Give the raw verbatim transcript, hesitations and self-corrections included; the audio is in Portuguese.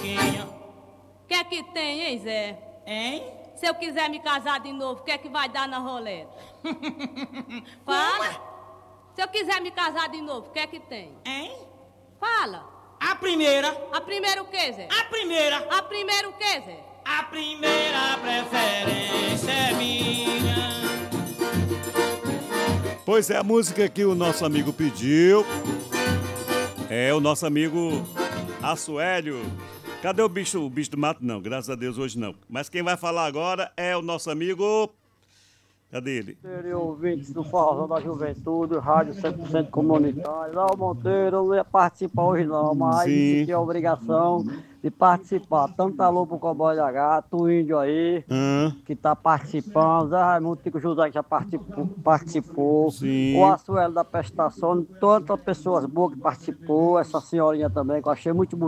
Chiquinha. O que é que tem, hein, Zé? Hein? Se eu quiser me casar de novo, o que é que vai dar na roleta? Fala. Se eu quiser me casar de novo, o que é que tem? Hein? Fala. A primeira. A primeira o quê, Zé? A primeira. A primeira o quê, Zé? A primeira preferência é minha. Pois é, a música que o nosso amigo pediu é o nosso amigo Assuélio. Cadê o bicho, o bicho do mato? Não, graças a Deus hoje não. Mas quem vai falar agora é o nosso amigo... Cadê ele? Monteiro, ouvintes do Forrozão da Juventude, Rádio cem por cento Comunitário. Não, Monteiro, eu não ia participar hoje não, mas Sim. isso aqui é a obrigação de participar. Tanto alô pro Cowboy da Gata, o índio aí, Hã? que tá participando, Zé Raimundo Tico José que já participou, participou. Sim. O Assuelo da Prestação, tantas pessoas boas que participou, essa senhorinha também, que eu achei muito bonita.